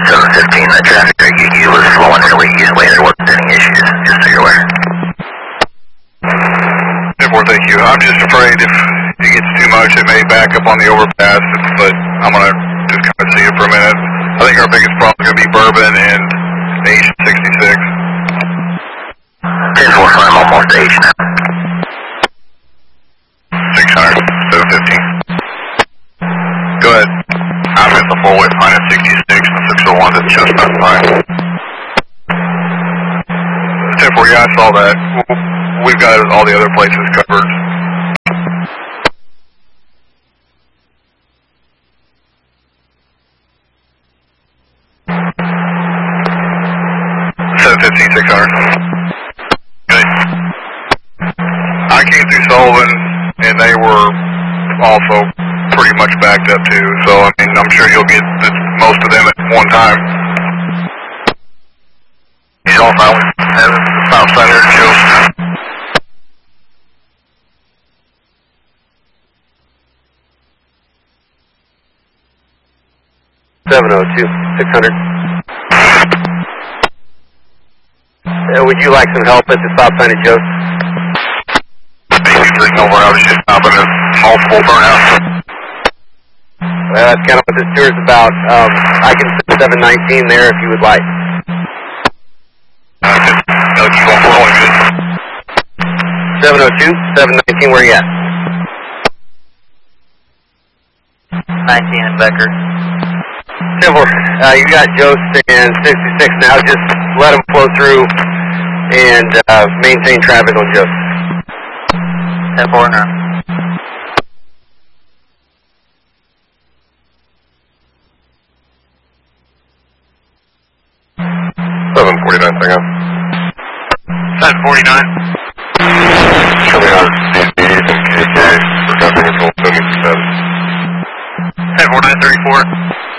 715, the traffic you was flowing really easily. There wasn't any issues, just so you're aware. 10-4, thank you. I'm just afraid if it gets too much, it may back up on the overpass, but I'm going to just kind of see it for a minute. I think our biggest problem is going to be Bourbon and H66. 10-4, I'm almost to H now. 600, 715. Go ahead. I'm at the full weight line at 66, and 601's at Chestnut Pine. 10-4, yeah, I saw that. We've got all the other places covered. Okay. I came through Sullivan, and they were also pretty much backed up too. So I mean, I'm sure you'll get most of them at one time. He's all fine with the stop sign there, Joe. 702, 600. Would you like some help at the stop sign at Joe's? Maybe signal where I was just stopping at multiple burnouts. Well, that's kind of what this tour is about. I can put 719 there if you would like. No, keep on rolling good. 702, 719, where you at? 19 and Becker. Simple. You got Jost and 66 now. Just let them flow through and maintain traffic on Jost. 10-4 now. $749, hang on. 749. Coming out of CCs and KK for traffic control 77. 104934.